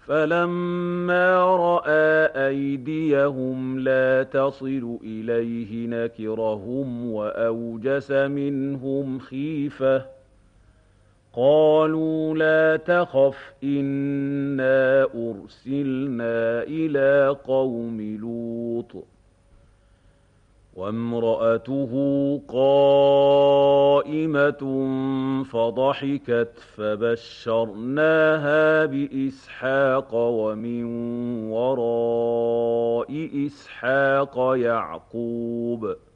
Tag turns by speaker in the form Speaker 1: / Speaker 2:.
Speaker 1: فلما رأى أيديهم لا تصل إليه نكرهم وأوجس منهم خيفة. قالوا لا تخف إنا أرسلنا إلى قوم لوط وامرأته قائمة فضحكت فبشرناها بإسحاق ومن وراء إسحاق يعقوب